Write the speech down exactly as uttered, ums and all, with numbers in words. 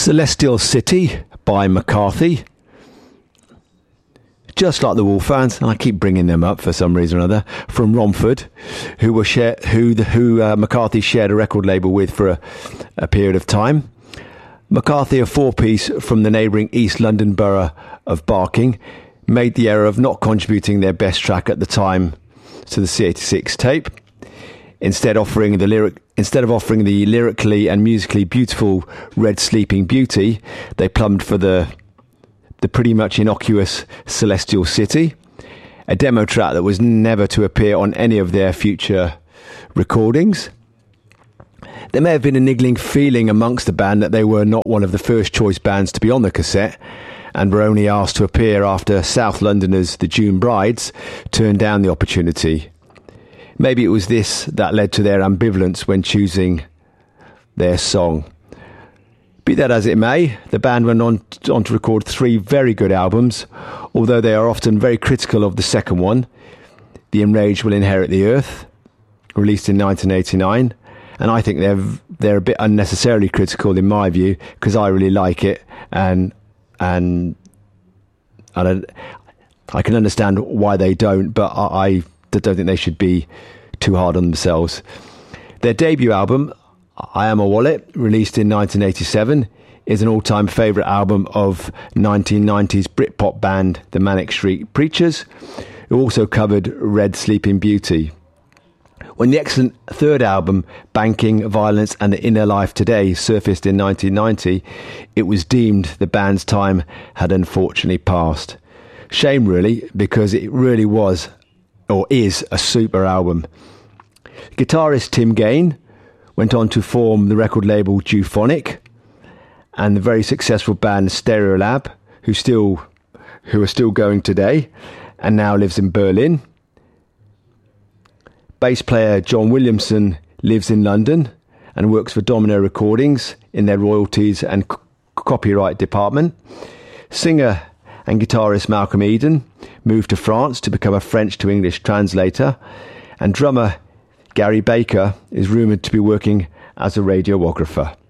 Celestial City by McCarthy. Just like the Wolfhounds, and I keep bringing them up for some reason or other, from Romford, who were share, who the, who uh, McCarthy shared a record label with for a, a period of time. McCarthy, a four-piece from the neighbouring East London borough of Barking, made the error of not contributing their best track at the time to the C eighty-six tape. Instead, offering the lyric instead of offering the lyrically and musically beautiful Red Sleeping Beauty, they plumbed for the the pretty much innocuous Celestial City, a demo track that was never to appear on any of their future recordings. There may have been a niggling feeling amongst the band that they were not one of the first choice bands to be on the cassette, and were only asked to appear after South Londoners, the June Brides, turned down the opportunity. Maybe it was this that led to their ambivalence when choosing their song. Be that as it may, the band went on, on to record three very good albums, although they are often very critical of the second one, The Enraged Will Inherit the Earth, released in nineteen eighty-nine, and I think they're they're a bit unnecessarily critical in my view, because I really like it, and and I don't, I can understand why they don't, but I, I don't think they should be too hard on themselves. Their debut album, I Am a Wallet, released in nineteen eighty-seven, is an all-time favourite album of nineteen nineties Britpop band the Manic Street Preachers, who also covered Red Sleeping Beauty. When the excellent third album, Banking, Violence and the Inner Life Today, surfaced in nineteen ninety, it was deemed the band's time had unfortunately passed. Shame really, because it really was, or is, a super album. Guitarist Tim Gain went on to form the record label Deuphonic and the very successful band Stereolab, who still who are still going today and now lives in Berlin. Bass player John Williamson lives in London and works for Domino Recordings in their royalties and c- copyright department. Singer and guitarist Malcolm Eden moved to France to become a French to English translator, and drummer Gary Baker is rumoured to be working as a radiographer.